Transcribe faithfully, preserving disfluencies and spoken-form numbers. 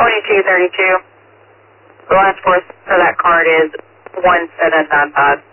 twenty-two thirty-two. The last four for that card is one seven nine five.